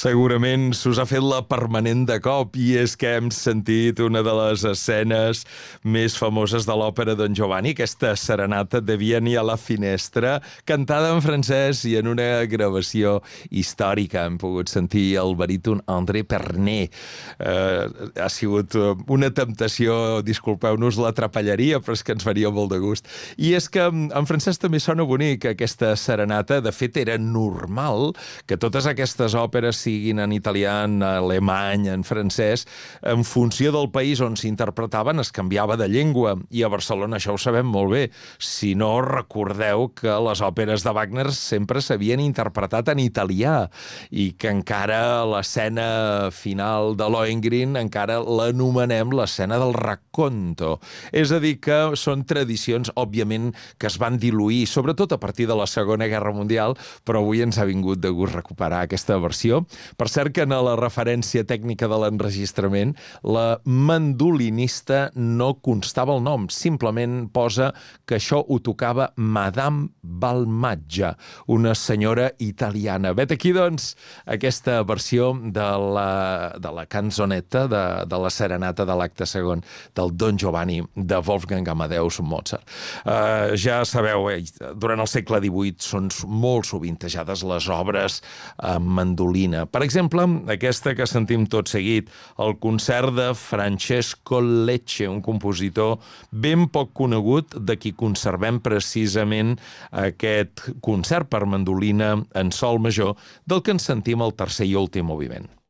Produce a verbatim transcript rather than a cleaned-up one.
Segurament s'us ha fet la permanent de cop i és que hem sentit una de les escenes més famoses de l'òpera Don Giovanni, aquesta serenata de Vieni a la finestra, cantada en francès i en una gravació històrica. Hem pogut sentir el baríton André Pernet. Eh, ha sigut una temptació, disculpeu-nos la trapelleria, però és que ens faria molt de gust. I és que en francès també sona bonic aquesta serenata. De fet, era normal que totes aquestes òperes siguin en italià, en alemany, en francès, en funció del país on s'interpretaven es canviava de llengua, i a Barcelona això ho sabem molt bé. Si no, recordeu que les òperes de Wagner sempre s'havien interpretat en italià i que encara l'escena final de Lohengrin encara l'anomenem l'escena del racconto. És a dir, que són tradicions, òbviament, que es van diluir, sobretot a partir de la Segona Guerra Mundial, però avui ens ha vingut de gust recuperar aquesta versió. Per cert que en la referència tècnica de l'enregistrament, la mandolinista no constava el nom, simplement posa que això ho tocava Madame Balmaggia, una senyora italiana. Vet aquí, doncs, aquesta versió de la, de la canzoneta, de, de la serenata de l'acte segon del Don Giovanni de Wolfgang Amadeus Mozart. Uh, ja sabeu, eh, durant el segle divuit són molt sovintejades les obres amb mandolina. Per exemple, aquesta que sentim tot seguit, el concert de Francesco Lecce, un compositor ben poc conegut, de qui conservem precisament aquest concert per mandolina en sol major, del que ens sentim el tercer i últim moviment.